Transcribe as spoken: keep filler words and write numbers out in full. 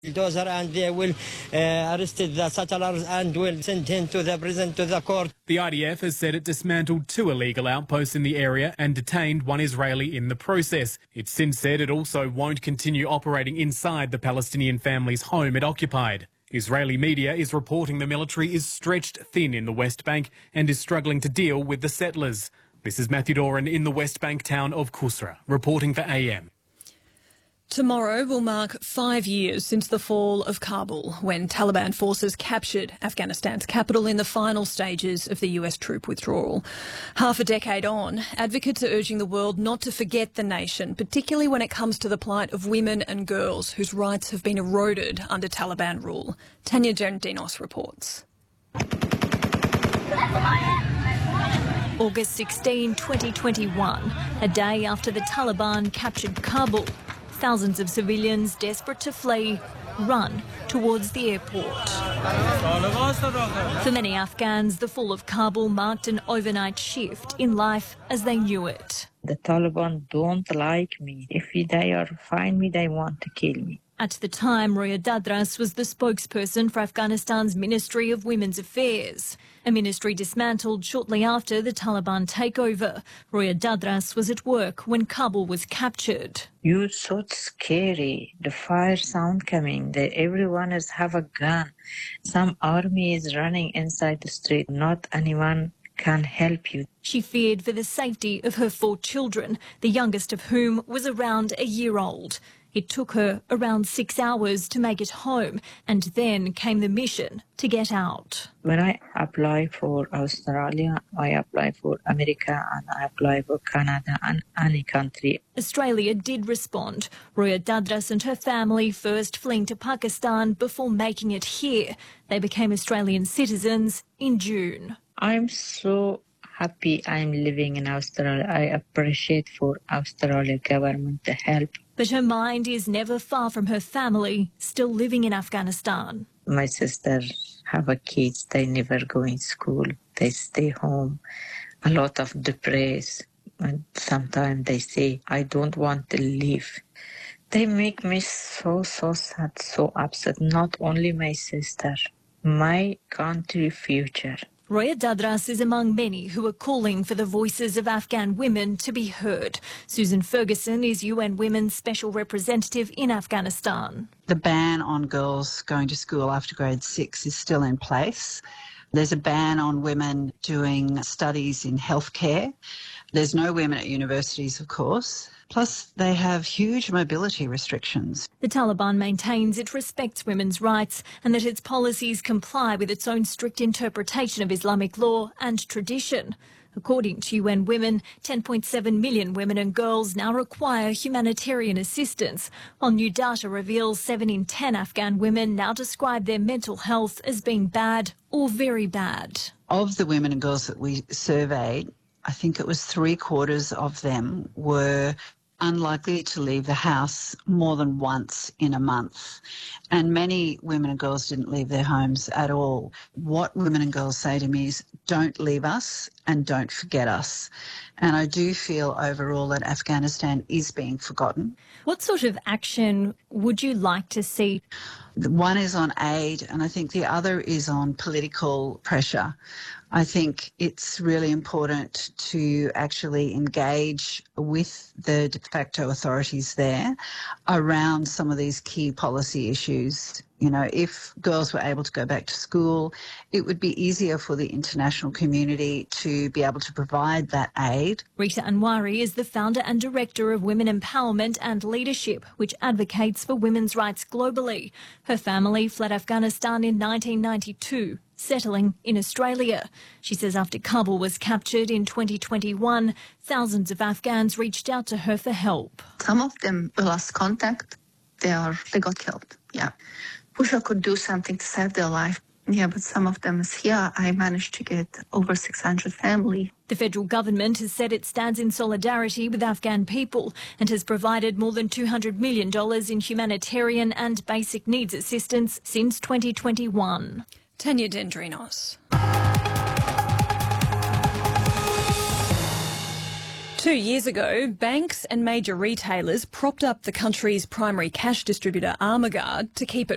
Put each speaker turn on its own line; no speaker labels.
bulldozer and they will uh, arrest the settlers and will send him to the prison, to the court.
The I D F has said it dismantled two illegal outposts in the area and detained one Israeli in the process. It's since said it also won't continue operating inside the Palestinian family's home it occupied. Israeli media is reporting the military is stretched thin in the West Bank and is struggling to deal with the settlers. This is Matthew Doran in the West Bank town of Kusra, reporting for A M.
Tomorrow will mark five years since the fall of Kabul, when Taliban forces captured Afghanistan's capital in the final stages of the U S troop withdrawal. Half a decade on, advocates are urging the world not to forget the nation, particularly when it comes to the plight of women and girls whose rights have been eroded under Taliban rule. Tanya Gendinos reports.
August sixteenth, twenty twenty-one, a day after the Taliban captured Kabul. Thousands of civilians desperate to flee run towards the airport. For many Afghans, the fall of Kabul marked an overnight shift in life as they knew it.
The Taliban don't like me. If they are find me, they want to kill me.
At the time, Roya Dadras was the spokesperson for Afghanistan's Ministry of Women's Affairs, a ministry dismantled shortly after the Taliban takeover. Roya Dadras was at work when Kabul was captured.
You're so scary. The fire sound coming. The, everyone is have a gun. Some army is running inside the street. Not anyone can help you.
She feared for the safety of her four children, the youngest of whom was around a year old. It took her around six hours to make it home, and then came the mission to get out.
When I apply for Australia, I apply for America, and I apply for Canada and any country.
Australia did respond. Roya Dadras and her family first fleeing to Pakistan before making it here. They became Australian citizens in June.
I'm so happy I'm living in Australia. I appreciate for Australia government to help.
But her mind is never far from her family, still living in Afghanistan.
My sister have a kids. They never go in school. They stay home. A lot of depressed. And sometimes they say, I don't want to leave. They make me so, so sad, so upset. Not only my sister, my country future.
Roya Dadras is among many who are calling for the voices of Afghan women to be heard. Susan Ferguson is U N Women's Special Representative in Afghanistan.
The ban on girls going to school after grade six is still in place. There's a ban on women doing studies in healthcare. There's no women at universities, of course. Plus, they have huge mobility restrictions.
The Taliban maintains it respects women's rights and that its policies comply with its own strict interpretation of Islamic law and tradition. According to U N Women, ten point seven million women and girls now require humanitarian assistance, while new data reveals seven in ten Afghan women now describe their mental health as being bad or very bad.
Of the women and girls that we surveyed, I think it was three quarters of them were unlikely to leave the house more than once in a month. And many women and girls didn't leave their homes at all. What women and girls say to me is, don't leave us and don't forget us. And I do feel overall that Afghanistan is being forgotten.
What sort of action would you like to see?
One is on aid, and I think the other is on political pressure. I think it's really important to actually engage with the de facto authorities there around some of these key policy issues. You know, if girls were able to go back to school, it would be easier for the international community to be able to provide that aid.
Rita Anwari is the founder and director of Women Empowerment and Leadership, which advocates for women's rights globally. Her family fled Afghanistan in nineteen ninety-two, settling in Australia. She says after Kabul was captured in twenty twenty-one, thousands of Afghans reached out to her for help.
Some of them lost contact. They are they got killed. Yeah. Wish I could do something to save their life. Yeah, but some of them is here. I managed to get over six hundred family.
The federal government has said it stands in solidarity with Afghan people and has provided more than two hundred million dollars in humanitarian and basic needs assistance since twenty twenty-one.
Tanya Dendrinos. Two years ago, banks and major retailers propped up the country's primary cash distributor, Armaguard, to keep it